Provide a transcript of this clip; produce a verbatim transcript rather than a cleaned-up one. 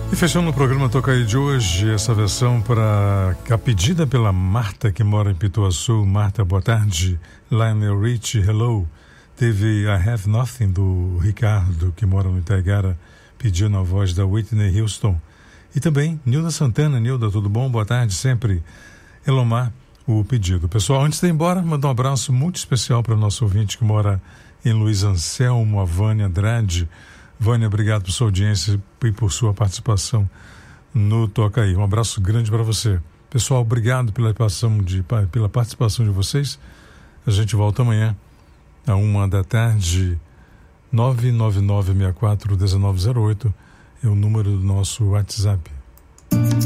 E fechando o programa Toca Aí de hoje, essa versão para a pedida pela Marta, que mora em Pituaçu. Marta, boa tarde. Lionel Richie, hello. Teve I Have Nothing, do Ricardo, que mora no Itaigara, pediu na voz da Whitney Houston. E também Nilda Santana. Nilda, tudo bom? Boa tarde, sempre. Elomar, o pedido. Pessoal, antes de ir embora, mandar um abraço muito especial para o nosso ouvinte que mora em Luiz Anselmo, a Vânia Andrade. Vânia, obrigado por sua audiência e por sua participação no Toca Aí. Um abraço grande para você. Pessoal, obrigado pela participação, de, pela participação de vocês. A gente volta amanhã, à uma da tarde. Nove nove nove seis quatro um nove zero oito é o número do nosso WhatsApp.